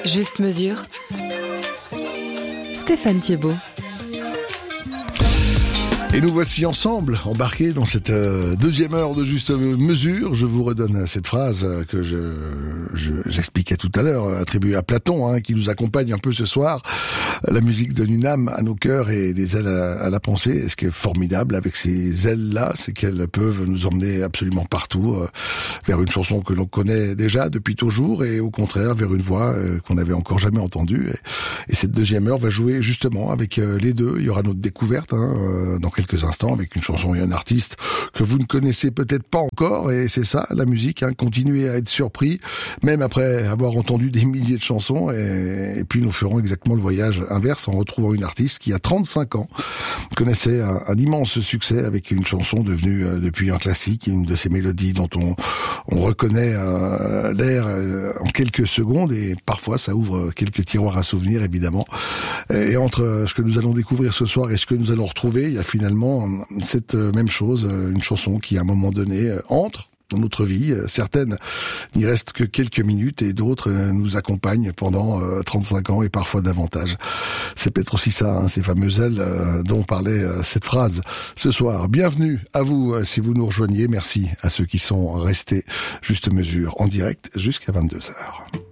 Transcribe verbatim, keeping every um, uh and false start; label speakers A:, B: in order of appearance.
A: Juste mesure. Stéphane Thiebaud.
B: Et nous voici ensemble, embarqués dans cette euh, deuxième heure de Juste Mesure. Je vous redonne cette phrase que je, je j'expliquais tout à l'heure, attribuée à Platon, hein, qui nous accompagne un peu ce soir. La musique donne une âme à nos cœurs et des ailes à, à la pensée. Et ce qui est formidable avec ces ailes-là, c'est qu'elles peuvent nous emmener absolument partout, euh, vers une chanson que l'on connaît déjà depuis toujours, et au contraire vers une voix euh, qu'on n'avait encore jamais entendue. Et, et cette deuxième heure va jouer justement avec euh, les deux. Il y aura notre découverte hein, euh, dans quelques instants avec une chanson et un artiste que vous ne connaissez peut-être pas encore, et c'est ça la musique, hein, continuer à être surpris même après avoir entendu des milliers de chansons, et, et puis nous ferons exactement le voyage inverse en retrouvant une artiste qui à trente-cinq ans connaissait un, un immense succès avec une chanson devenue euh, depuis un classique, une de ces mélodies dont on, on reconnaît euh, l'air euh, en quelques secondes, et parfois ça ouvre quelques tiroirs à souvenirs évidemment. Et entre ce que nous allons découvrir ce soir et ce que nous allons retrouver, il y a finalement cette même chose, une chanson qui à un moment donné entre dans notre vie. Certaines n'y restent que quelques minutes et d'autres nous accompagnent pendant trente-cinq ans et parfois davantage. C'est peut-être aussi ça, hein, ces fameuses ailes dont parlait cette phrase ce soir. Bienvenue à vous si vous nous rejoignez. Merci à ceux qui sont restés Juste Mesure en direct jusqu'à vingt-deux heures.